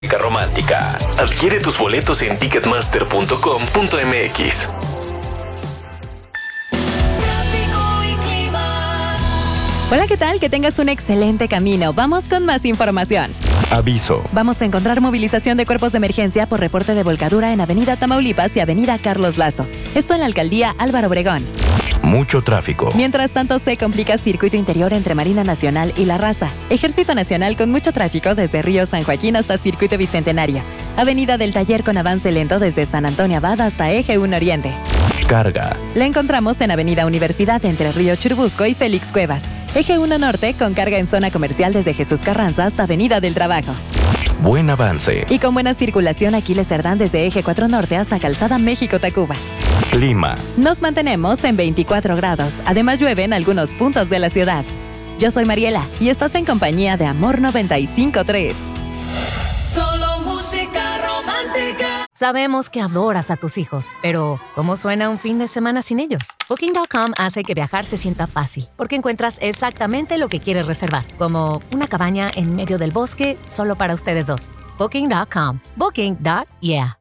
Romántica. Adquiere tus boletos en ticketmaster.com.mx. Hola, ¿qué tal? Que tengas un excelente camino. Vamos con más información. Aviso. Vamos a encontrar movilización de cuerpos de emergencia por reporte de volcadura en Avenida Tamaulipas y Avenida Carlos Lazo. Esto en la alcaldía Álvaro Obregón. Mucho tráfico. Mientras tanto, se complica circuito interior entre Marina Nacional y La Raza. Ejército Nacional con mucho tráfico desde Río San Joaquín hasta Circuito Bicentenario. Avenida del Taller con avance lento desde San Antonio Abad hasta Eje 1 Oriente. Carga. La encontramos en Avenida Universidad entre Río Churubusco y Félix Cuevas. Eje 1 Norte con carga en zona comercial desde Jesús Carranza hasta Avenida del Trabajo. Buen avance. Y con buena circulación Aquiles Cerdán desde Eje 4 Norte hasta Calzada México-Tacuba. Clima. Nos mantenemos en 24 grados. Además llueve en algunos puntos de la ciudad. Yo soy Mariela y estás en compañía de Amor 95.3. Solo música romántica. Sabemos que adoras a tus hijos, pero ¿cómo suena un fin de semana sin ellos? Booking.com hace que viajar se sienta fácil, porque encuentras exactamente lo que quieres reservar, como una cabaña en medio del bosque solo para ustedes dos. Booking.com. Booking.yeah.